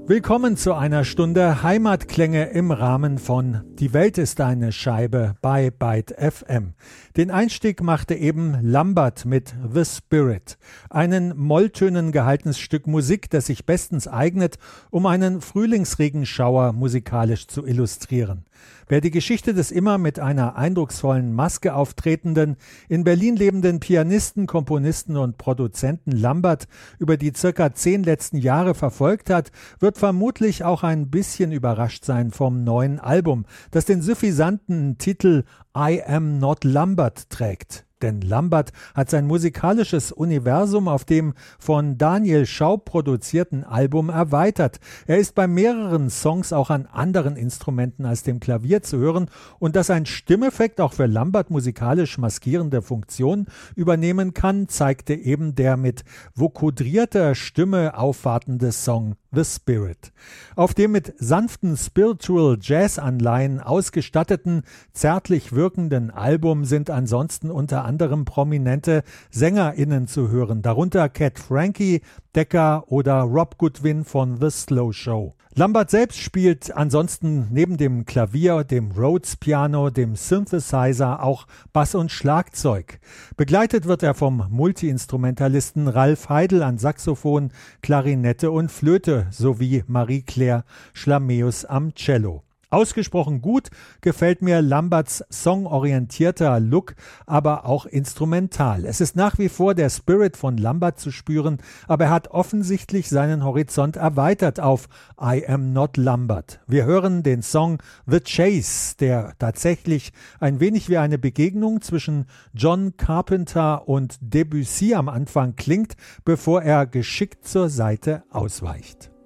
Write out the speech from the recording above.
Willkommen zu einer Stunde Heimatklänge im Rahmen von Die Welt ist eine Scheibe bei Byte FM. Den Einstieg machte eben Lambert mit The Spirit, ein in Molltönen gehaltenes Stück Musik, das sich bestens eignet, um einen Frühlingsregenschauer musikalisch zu illustrieren. Wer die Geschichte des immer mit einer eindrucksvollen Maske auftretenden, in Berlin lebenden Pianisten, Komponisten und Produzenten Lambert über die circa 10 letzten Jahre verfolgt hat, wird vermutlich auch ein bisschen überrascht sein vom neuen Album, das den suffisanten Titel I Am Not Lambert trägt. Denn Lambert hat sein musikalisches Universum auf dem von Daniel Schaub produzierten Album erweitert. Er ist bei mehreren Songs auch an anderen Instrumenten als dem Klavier zu hören, und dass ein Stimmeffekt auch für Lambert musikalisch maskierende Funktion übernehmen kann, zeigte eben der mit vokodrierter Stimme aufwartende Song The Spirit. Auf dem mit sanften Spiritual Jazz-Anleihen ausgestatteten, zärtlich wirkenden Album sind ansonsten unter anderem prominente SängerInnen zu hören, darunter Cat Frankie, Decca oder Rob Goodwin von The Slow Show. Lambert selbst spielt ansonsten neben dem Klavier, dem Rhodes-Piano, dem Synthesizer auch Bass und Schlagzeug. Begleitet wird er vom Multiinstrumentalisten Ralf Heidel an Saxophon, Klarinette und Flöte sowie Marie-Claire Schlameus am Cello. Ausgesprochen gut gefällt mir Lamberts songorientierter Look, aber auch instrumental. Es ist nach wie vor der Spirit von Lambert zu spüren, aber er hat offensichtlich seinen Horizont erweitert auf I Am Not Lambert. Wir hören den Song The Chase, der tatsächlich ein wenig wie eine Begegnung zwischen John Carpenter und Debussy am Anfang klingt, bevor er geschickt zur Seite ausweicht.